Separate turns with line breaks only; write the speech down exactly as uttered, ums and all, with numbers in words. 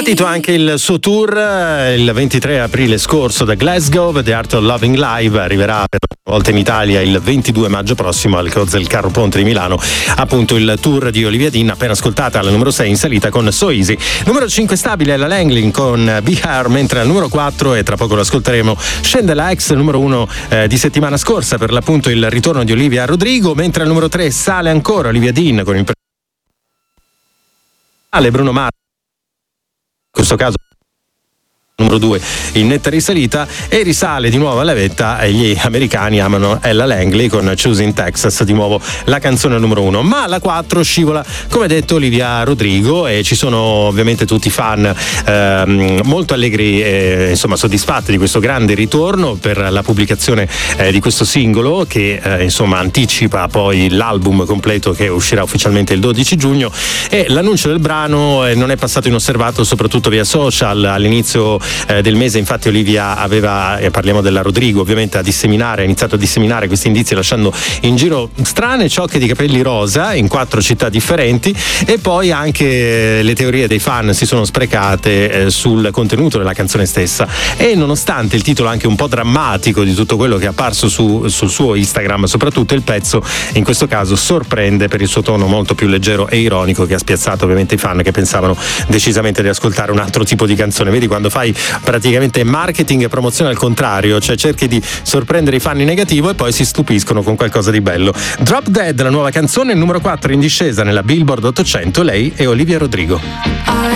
Partito anche il suo tour il ventitré aprile scorso da Glasgow. The Art of Loving Live arriverà per una volta in Italia il ventidue maggio prossimo al Cozzel Carro Ponte di Milano. Appunto il tour di Olivia Dean, appena ascoltata alla numero sei in salita con So Easy. Numero cinque stabile è la Langley con Be Her, mentre al numero quattro, e tra poco lo ascolteremo, scende la ex numero uno eh, di settimana scorsa, per l'appunto il ritorno di Olivia Rodrigo, mentre al numero tre sale ancora Olivia Dean con il Bruno Mars, in questo caso numero due in netta risalita, e risale di nuovo alla vetta e gli americani amano Ella Langley con Choosing Texas, di nuovo la canzone numero uno. Ma alla quattro scivola, come detto, Olivia Rodrigo, e ci sono ovviamente tutti i fan ehm, molto allegri e insomma soddisfatti di questo grande ritorno per la pubblicazione eh, di questo singolo che eh, insomma anticipa poi l'album completo che uscirà ufficialmente il dodici giugno. E l'annuncio del brano eh, non è passato inosservato soprattutto via social. All'inizio Eh, del mese infatti Olivia aveva, e parliamo della Rodrigo ovviamente, a disseminare, ha iniziato a disseminare questi indizi lasciando in giro strane ciocche di capelli rosa in quattro città differenti, e poi anche le teorie dei fan si sono sprecate eh, sul contenuto della canzone stessa. E nonostante il titolo anche un po' drammatico di tutto quello che è apparso su, sul suo Instagram, soprattutto il pezzo in questo caso sorprende per il suo tono molto più leggero e ironico, che ha spiazzato ovviamente i fan che pensavano decisamente di ascoltare un altro tipo di canzone. Vedi quando fai praticamente marketing e promozione al contrario, cioè cerchi di sorprendere i fan in negativo e poi si stupiscono con qualcosa di bello. Drop Dead, la nuova canzone, numero quattro in discesa nella Billboard ottocento, lei è Olivia Rodrigo.